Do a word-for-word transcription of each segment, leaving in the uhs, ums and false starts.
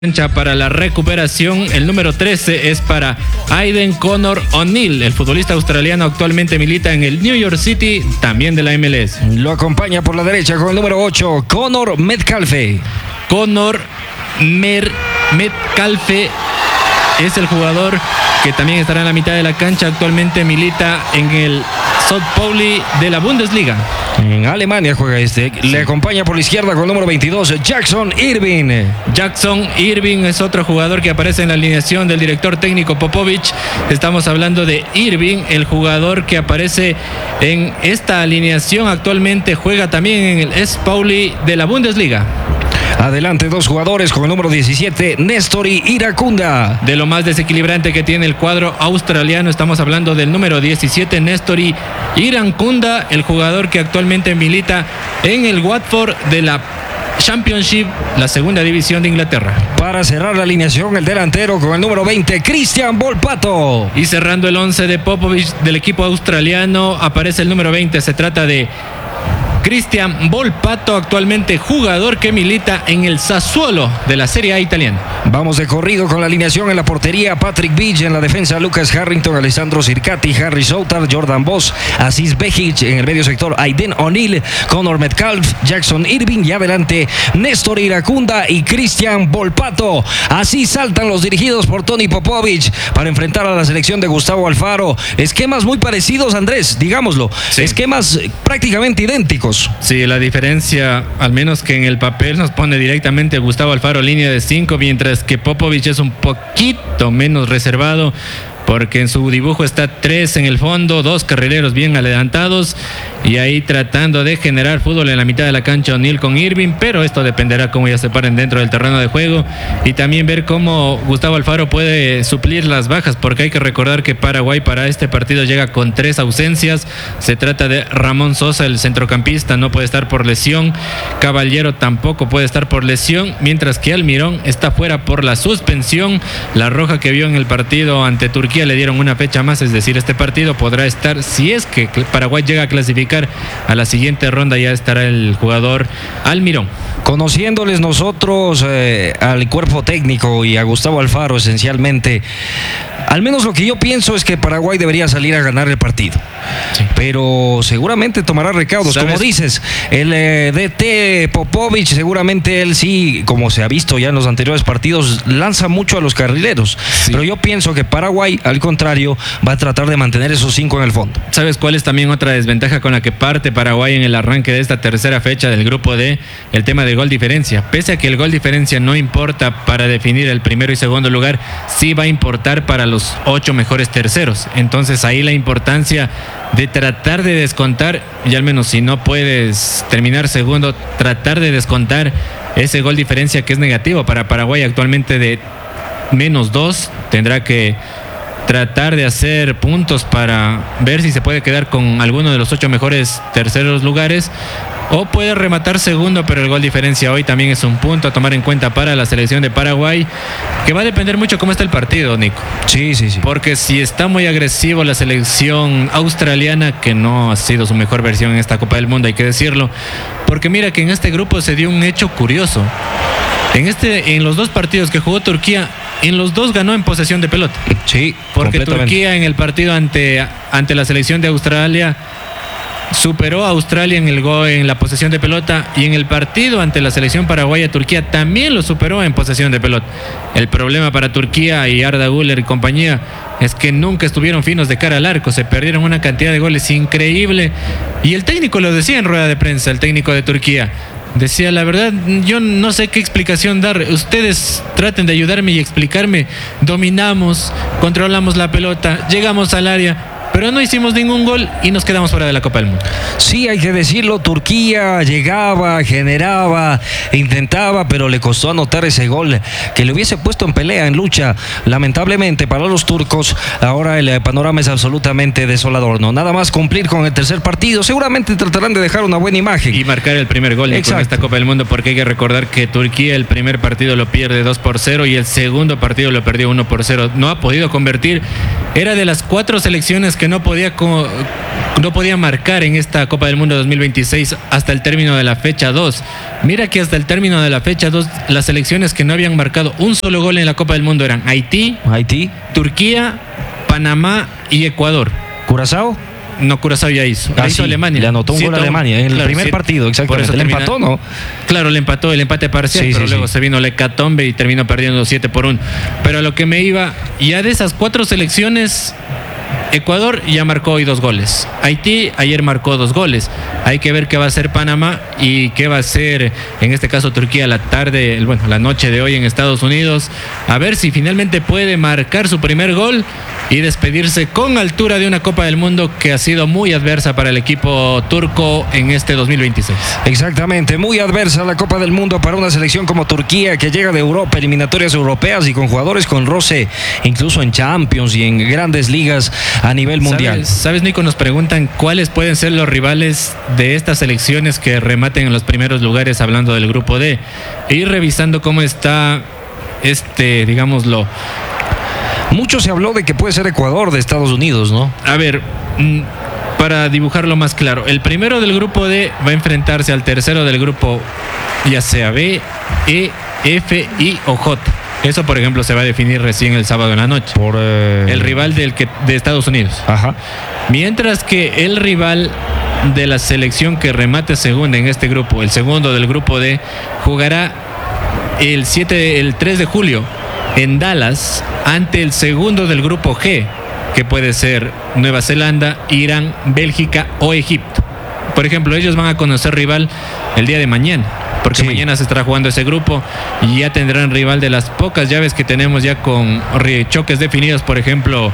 Para la recuperación, el número trece es para Aidan Connor O'Neill. El futbolista australiano actualmente milita en el New York City, también de la M L S. Lo acompaña por la derecha con el número ocho, Connor Metcalfe. Connor Mer Metcalfe es el jugador que también estará en la mitad de la cancha. Actualmente milita en el South Pauli de la Bundesliga. En Alemania juega este. Sí. Le acompaña por la izquierda con el número veintidós, Jackson Irving. Jackson Irving es otro jugador que aparece en la alineación del director técnico Popovich. Estamos hablando de Irving, el jugador que aparece en esta alineación. Actualmente juega también en el S. Pauli de la Bundesliga. Adelante dos jugadores con el número diecisiete, Nestori Iracunda. De lo más desequilibrante que tiene el cuadro australiano, estamos hablando del número diecisiete, Nestori Iracunda, el jugador que actualmente milita en el Watford de la Championship, la segunda división de Inglaterra. Para cerrar la alineación, el delantero con el número veinte, Christian Volpato. Y cerrando el once de Popovich del equipo australiano, aparece el número veinte, se trata de Christian Volpato, actualmente jugador que milita en el Sassuolo de la Serie A italiana. Vamos de corrido con la alineación. En la portería, Patrick Beach. En la defensa, Lucas Harrington, Alessandro Circati, Harry Soutar, Jordan Voss, Aziz Behic. En el medio sector, Aidan O'Neill, Connor Metcalfe, Jackson Irving. Y adelante, Néstor Iracunda y Christian Volpato. Así saltan los dirigidos por Tony Popovich para enfrentar a la selección de Gustavo Alfaro. Esquemas muy parecidos, Andrés, digámoslo. Sí. Esquemas prácticamente idénticos. Sí, la diferencia, al menos que en el papel nos pone directamente Gustavo Alfaro línea de cinco, mientras que Popovich es un poquito menos reservado, porque en su dibujo está tres en el fondo, dos carrileros bien adelantados y ahí tratando de generar fútbol en la mitad de la cancha O'Neill con Irving, pero esto dependerá cómo ya se paren dentro del terreno de juego y también ver cómo Gustavo Alfaro puede suplir las bajas, porque hay que recordar que Paraguay para este partido llega con tres ausencias. Se trata de Ramón Sosa, el centrocampista, no puede estar por lesión, Caballero tampoco puede estar por lesión, mientras que Almirón está fuera por la suspensión. La roja que vio en el partido ante Turquía le dieron una fecha más, es decir, este partido podrá estar, si es que Paraguay llega a clasificar a la siguiente ronda, ya estará el jugador Almirón. Conociéndoles nosotros eh, al cuerpo técnico y a Gustavo Alfaro esencialmente, al menos lo que yo pienso es que Paraguay debería salir a ganar el partido. Sí. Pero seguramente tomará recaudos, ¿sabes? Como dices, el eh, D T Popovich, seguramente él sí, como se ha visto ya en los anteriores partidos, lanza mucho a los carrileros. Sí. Pero yo pienso que Paraguay, al contrario, va a tratar de mantener esos cinco en el fondo. ¿Sabes cuál es también otra desventaja con la que parte Paraguay en el arranque de esta tercera fecha del grupo D? El tema de gol diferencia. Pese a que el gol diferencia no importa para definir el primero y segundo lugar, sí va a importar para los ocho mejores terceros. Entonces ahí la importancia de tratar de descontar, y al menos si no puedes terminar segundo, tratar de descontar ese gol diferencia que es negativo para Paraguay actualmente de menos dos. Tendrá que tratar de hacer puntos para ver si se puede quedar con alguno de los ocho mejores terceros lugares, o puede rematar segundo, pero el gol diferencia hoy también es un punto a tomar en cuenta para la selección de Paraguay, que va a depender mucho cómo está el partido, Nico. Sí, sí, sí. Porque si está muy agresivo la selección australiana, que no ha sido su mejor versión en esta Copa del Mundo, hay que decirlo, porque mira que en este grupo se dio un hecho curioso. En, este, en los dos partidos que jugó Turquía, en los dos ganó en posesión de pelota. Sí, porque Turquía en el partido ante, ante la selección de Australia superó a Australia en el gol, en la posesión de pelota, y en el partido ante la selección paraguaya, Turquía también lo superó en posesión de pelota. El problema para Turquía y Arda Güler y compañía es que nunca estuvieron finos de cara al arco, se perdieron una cantidad de goles increíble, y el técnico lo decía en rueda de prensa, el técnico de Turquía. Decía, la verdad, yo no sé qué explicación dar. Ustedes traten de ayudarme y explicarme. Dominamos, controlamos la pelota, llegamos al área, pero no hicimos ningún gol y nos quedamos fuera de la Copa del Mundo. Sí, hay que decirlo, Turquía llegaba, generaba, intentaba, pero le costó anotar ese gol que le hubiese puesto en pelea, en lucha. Lamentablemente para los turcos, ahora el panorama es absolutamente desolador. No, nada más cumplir con el tercer partido, seguramente tratarán de dejar una buena imagen. Y marcar el primer gol en esta Copa del Mundo, porque hay que recordar que Turquía el primer partido lo pierde dos por cero y el segundo partido lo perdió uno por cero. No ha podido convertir. Era de las cuatro selecciones que que no podía co- no podía marcar en esta Copa del Mundo dos mil veintiséis hasta el término de la fecha dos. Mira que hasta el término de la fecha dos, las selecciones que no habían marcado un solo gol en la Copa del Mundo eran Haití, Haití, Turquía, Panamá y Ecuador. Curazao. No, Curazao ya hizo. Ah, La hizo sí, Alemania. le anotó un gol a Alemania en el Claro, primer siete- partido, por exactamente. eso Le termina- empató, ¿no? Claro, le empató el empate parcial, Sí, pero sí, luego sí. se vino la hecatombe y terminó perdiendo siete por uno. Pero a lo que me iba, ya de esas cuatro selecciones, Ecuador ya marcó hoy dos goles. Haití ayer marcó dos goles. Hay que ver qué va a hacer Panamá y qué va a hacer, en este caso, Turquía la tarde, el- bueno, la noche de hoy en Estados Unidos. A ver si finalmente puede marcar su primer gol y despedirse con altura de una Copa del Mundo que ha sido muy adversa para el equipo turco en este dos mil veintiséis. Exactamente, muy adversa la Copa del Mundo para una selección como Turquía que llega de Europa, eliminatorias europeas y con jugadores con roce incluso en Champions y en grandes ligas a nivel mundial. ¿Sabes, ¿Sabes, Nico? Nos preguntan cuáles pueden ser los rivales de estas selecciones que rematen en los primeros lugares, hablando del grupo D. E ir revisando cómo está este, digámoslo. Mucho se habló de que puede ser Ecuador de Estados Unidos, ¿no? A ver, mm, para dibujarlo más claro, el primero del grupo D va a enfrentarse al tercero del grupo, ya sea B, E, F, I o J. Eso, por ejemplo, se va a definir recién el sábado en la noche. Por eh... El rival del que, de Estados Unidos. Ajá. Mientras que el rival de la selección que remate segunda en este grupo, el segundo del grupo D, jugará el, siete, el tres de julio en Dallas ante el segundo del grupo G, que puede ser Nueva Zelanda, Irán, Bélgica o Egipto. Por ejemplo, ellos van a conocer rival el día de mañana, porque Sí. mañana se estará jugando ese grupo y ya tendrán rival de las pocas llaves que tenemos ya con re- choques definidos. Por ejemplo,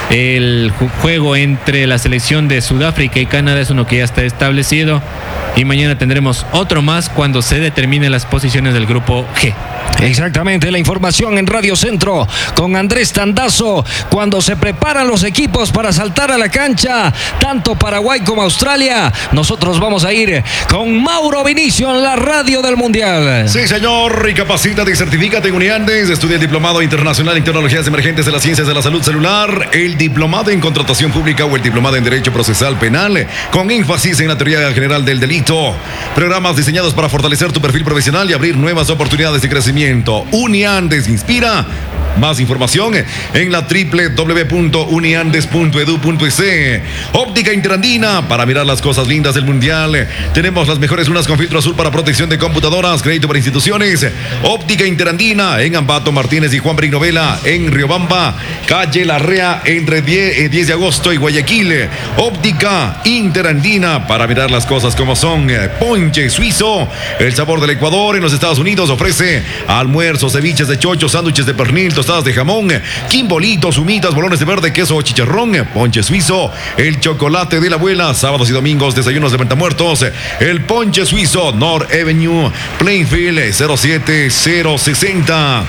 el ju- juego entre la selección de Sudáfrica y Canadá es uno que ya está establecido, y mañana tendremos otro más cuando se determinen las posiciones del grupo G. Exactamente, la información en Radio Centro con Andrés Tandazo cuando se preparan los equipos para saltar a la cancha, tanto Paraguay como Australia. Nosotros vamos a ir con Mauro Vinicio en la radio del Mundial. Sí, señor, y capacítate y certifícate en Uniandes. Estudia el Diplomado Internacional en Tecnologías Emergentes de las Ciencias de la Salud Celular, el Diplomado en Contratación Pública o el Diplomado en Derecho Procesal Penal, con énfasis en la teoría general del delito. Programas diseñados para fortalecer tu perfil profesional y abrir nuevas oportunidades de crecimiento. Uniandes inspira. Más información en la doble u doble u doble u punto uniandes punto edu punto es. Óptica Interandina, para mirar las cosas lindas del mundial. Tenemos las mejores lunas con filtro azul para protección de computadoras, crédito para instituciones. Óptica Interandina en Ambato Martínez y Juan Brino Vela, en Riobamba, calle Larrea, entre diez, diez de agosto y Guayaquil. Óptica Interandina, para mirar las cosas como son. Ponche Suizo, el sabor del Ecuador en los Estados Unidos, ofrece almuerzos, ceviches de chocho, sándwiches de pernil, tostadas de jamón, quimbolitos, humitas, bolones de verde, queso o chicharrón. Ponche Suizo, el chocolate de la abuela, sábados y domingos, desayunos de ventamuertos. El Ponche Suizo, North Avenue, Plainfield, cero siete cero sesenta.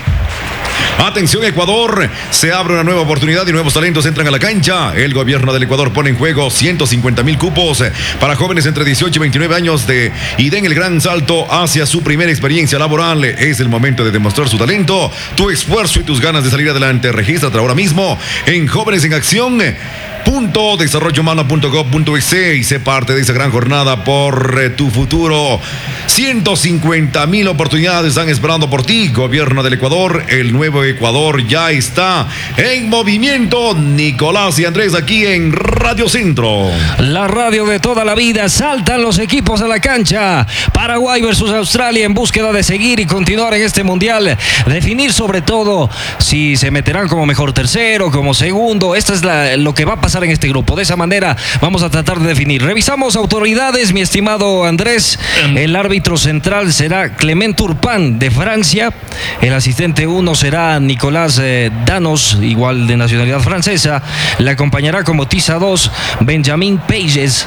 Atención Ecuador, se abre una nueva oportunidad y nuevos talentos entran a la cancha. El gobierno del Ecuador pone en juego ciento cincuenta mil cupos para jóvenes entre dieciocho y veintinueve años de, y den el gran salto hacia su primera experiencia laboral. Es el momento de demostrar su talento, tu esfuerzo y tus ganas de salir adelante. Regístrate ahora mismo en Jóvenes en Acción punto desarrollo humano punto gov punto es y sé parte de esa gran jornada por eh, tu futuro. ciento cincuenta mil oportunidades están esperando por ti. Gobierno del Ecuador, el nuevo Ecuador ya está en movimiento. Nicolás y Andrés aquí en Radio Centro. La radio de toda la vida, saltan los equipos a la cancha. Paraguay versus Australia en búsqueda de seguir y continuar en este mundial. Definir sobre todo si se meterán como mejor tercero, como segundo. Esto es la, lo que va a pasar en este grupo. De esa manera vamos a tratar de definir. Revisamos autoridades, mi estimado Andrés. El árbitro central será Clement Turpin de Francia. El asistente uno será Nicolás eh, Danos, igual de nacionalidad francesa. Le acompañará como tiza dos Benjamin Pages,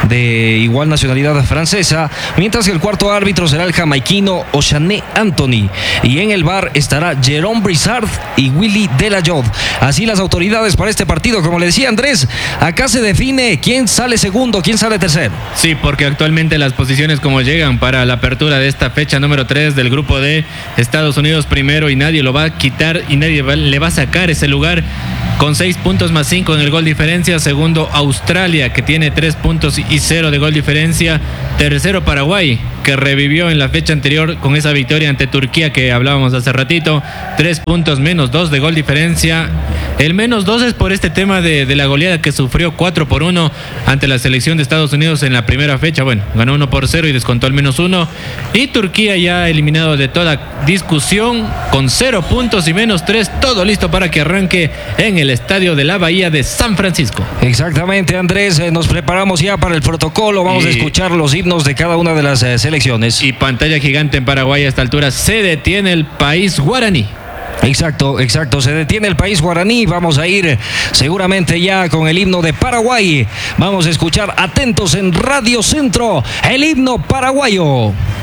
de igual nacionalidad francesa. Mientras que el cuarto árbitro será el jamaiquino Oshane Anthony. Y en el V A R estará Jerome Brizard y Willy Delayod. Así las autoridades para este partido. Como le decía Andrés, acá se define quién sale segundo, quién sale tercero. Sí, porque actualmente las posiciones como llegan para la apertura de esta fecha número tres del grupo D, Estados Unidos primero y nadie lo va a quitar y nadie va, le va a sacar ese lugar. con seis puntos más cinco en el gol diferencia. Segundo, Australia, que tiene tres puntos y cero de gol diferencia. Tercero, Paraguay, que revivió en la fecha anterior con esa victoria ante Turquía que hablábamos hace ratito. Tres puntos menos dos de gol diferencia. El menos dos es por este tema de, de la goleada que sufrió cuatro por uno ante la selección de Estados Unidos en la primera fecha. Bueno, ganó uno por cero y descontó el menos uno. Y Turquía ya eliminado de toda discusión con cero puntos y menos tres. Todo listo para que arranque en el estadio de la Bahía de San Francisco. Exactamente, Andrés. Eh, nos preparamos ya para el protocolo. Vamos y... a escuchar los himnos de cada una de las eh, selecciones. Y pantalla gigante en Paraguay a esta altura. Se detiene el país guaraní. Exacto, exacto, se detiene el país guaraní. Vamos a ir seguramente ya con el himno de Paraguay. Vamos a escuchar atentos en Radio Centro el himno paraguayo.